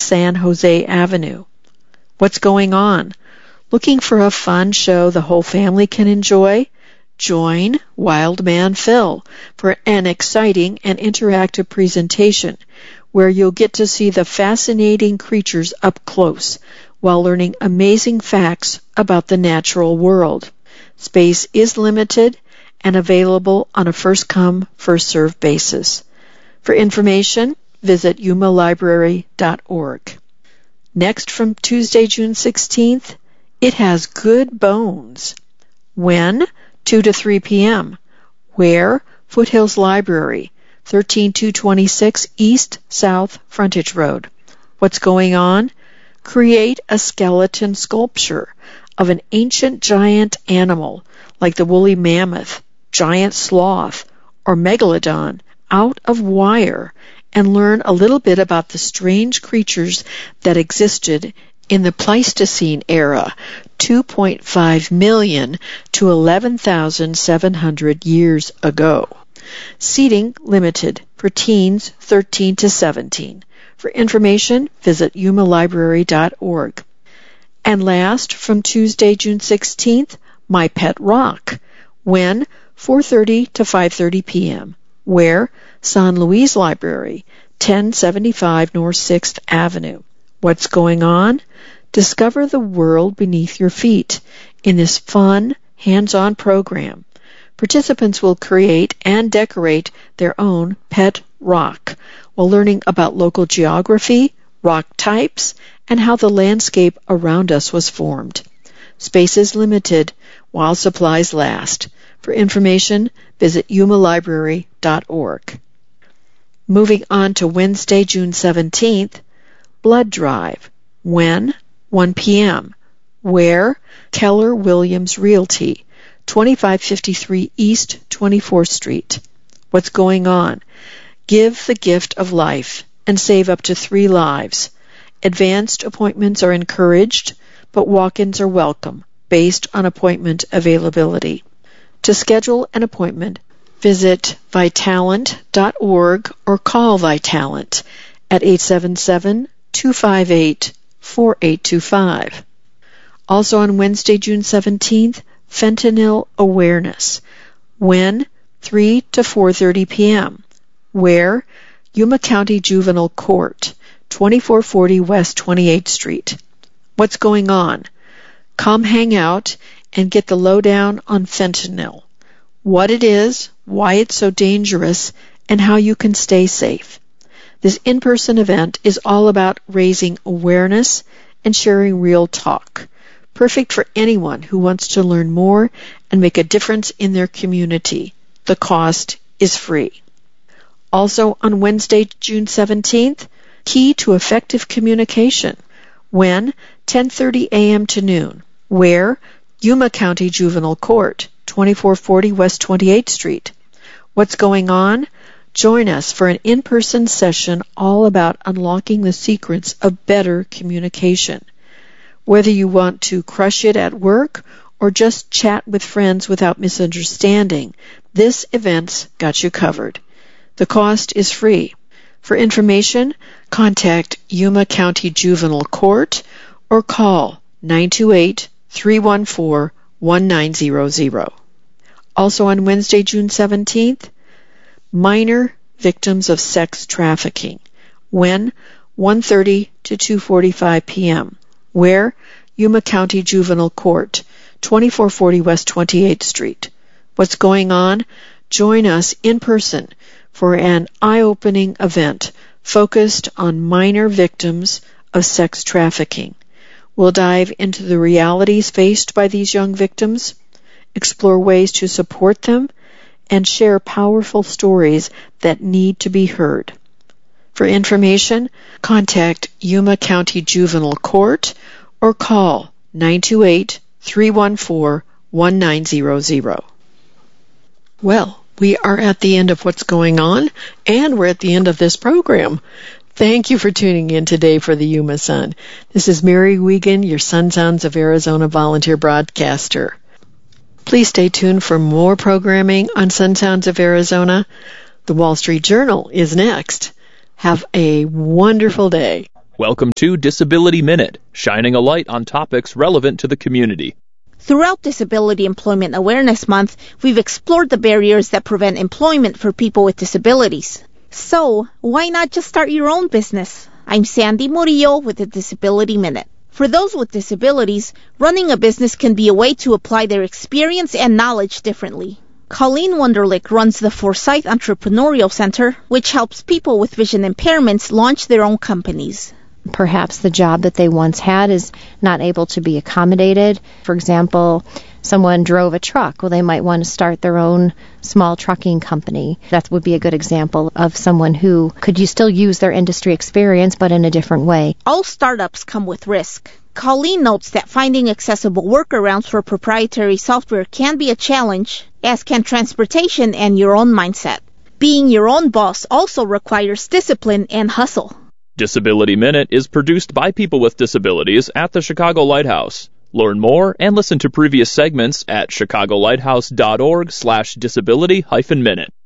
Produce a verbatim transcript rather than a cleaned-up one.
San Jose Avenue. What's going on? Looking for a fun show the whole family can enjoy? Join Wild Man Phil for an exciting and interactive presentation where you'll get to see the fascinating creatures up close while learning amazing facts about the natural world. Space is limited and available on a first-come, first-served basis. For information, visit yuma library dot org. Next, from Tuesday, June sixteenth, It Has Good Bones. When? two to three p.m. Where? Foothills Library, thirteen two twenty-six East South Frontage Road. What's going on? Create a skeleton sculpture of an ancient giant animal like the woolly mammoth, giant sloth, or megalodon out of wire and learn a little bit about the strange creatures that existed in the Pleistocene era, two point five million to eleven thousand seven hundred years ago. Seating limited for teens thirteen to seventeen. For information, visit yuma library dot org. And last, from Tuesday, June sixteenth, My Pet Rock. When? four thirty to five thirty p.m. Where? San Luis Library, ten seventy-five North sixth Avenue. What's going on? Discover the world beneath your feet in this fun, hands-on program. Participants will create and decorate their own pet rock while learning about local geography, rock types, and how the landscape around us was formed. Space is limited while supplies last. For information, visit yuma library dot org. Moving on to Wednesday, June seventeenth, Blood Drive. When? one p.m. Where? Keller Williams Realty, twenty-five fifty-three East twenty-fourth Street. What's going on? Give the gift of life and save up to three lives. Advanced appointments are encouraged, but walk-ins are welcome, based on appointment availability. To schedule an appointment, visit vitalant dot org or call Vitalant at eight seven seven, two five eight, four eight two five. Also on Wednesday, June seventeenth, Fentanyl Awareness. When? three to four thirty p.m. Where? Yuma County Juvenile Court, twenty-four forty West twenty-eighth Street. What's going on? Come hang out and get the lowdown on fentanyl, what it is, why it's so dangerous, and how you can stay safe. This in-person event is all about raising awareness and sharing real talk, perfect for anyone who wants to learn more and make a difference in their community. The cost is free. Also on Wednesday, June seventeenth, Key to Effective Communication. When? ten thirty a.m. to noon. Where? Yuma County Juvenile Court, twenty-four forty West twenty-eighth Street. What's going on? Join us for an in-person session all about unlocking the secrets of better communication. Whether you want to crush it at work or just chat with friends without misunderstanding, this event's got you covered. The cost is free. For information, contact Yuma County Juvenile Court or call nine two eight, three one four, one nine zero zero. Also on Wednesday, June seventeenth, Minor Victims of Sex Trafficking. When? one thirty to two forty-five p.m. Where? Yuma County Juvenile Court, twenty-four forty West twenty-eighth Street. What's going on? Join us in person for an eye-opening event focused on minor victims of sex trafficking. We'll dive into the realities faced by these young victims, explore ways to support them, and share powerful stories that need to be heard. For information, contact Yuma County Juvenile Court or call nine two eight, three one four, one nine zero zero. Well, we are at the end of what's going on, and we're at the end of this program. Thank you for tuning in today for the Yuma Sun. This is Mary Wiegand, your Sun Sounds of Arizona volunteer broadcaster. Please stay tuned for more programming on Sun Sounds of Arizona. The Wall Street Journal is next. Have a wonderful day. Welcome to Disability Minute, shining a light on topics relevant to the community. Throughout Disability Employment Awareness Month, we've explored the barriers that prevent employment for people with disabilities. So, why not just start your own business? I'm Sandy Murillo with the Disability Minute. For those with disabilities, running a business can be a way to apply their experience and knowledge differently. Colleen Wunderlich runs the Forsyth Entrepreneurial Center, which helps people with vision impairments launch their own companies. Perhaps the job that they once had is not able to be accommodated. For example, someone drove a truck. Well, they might want to start their own small trucking company. That would be a good example of someone who could you still use their industry experience, but in a different way. All startups come with risk. Colleen notes that finding accessible workarounds for proprietary software can be a challenge, as can transportation and your own mindset. Being your own boss also requires discipline and hustle. Disability Minute is produced by people with disabilities at the Chicago Lighthouse. Learn more and listen to previous segments at chicago lighthouse dot org slash disability hyphen minute.